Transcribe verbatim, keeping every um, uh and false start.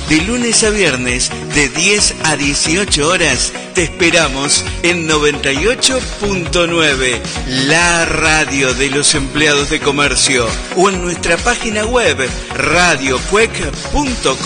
De lunes a viernes, de diez a dieciocho horas, te esperamos en noventa y ocho punto nueve, la radio de los empleados de comercio, o en nuestra página web radio cuec punto com